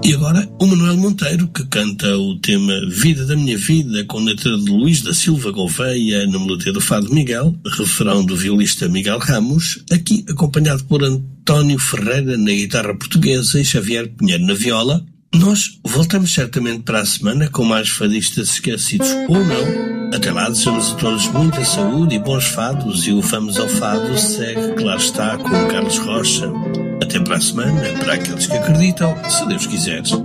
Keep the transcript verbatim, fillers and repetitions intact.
E agora o Manuel Monteiro, que canta o tema Vida da Minha Vida, com letra de Luís da Silva Gouveia, na melodia do Fado Miguel, refrão do violista Miguel Ramos, aqui acompanhado por António Ferreira na guitarra portuguesa e Xavier Pinheiro na viola. Nós voltamos certamente para a semana com mais fadistas esquecidos ou não. Até lá, desejamos a todos muita saúde e bons fados, e o Vamos ao Fado segue, que lá está, com o Carlos Rocha. Até para a semana, para aqueles que acreditam, se Deus quiser.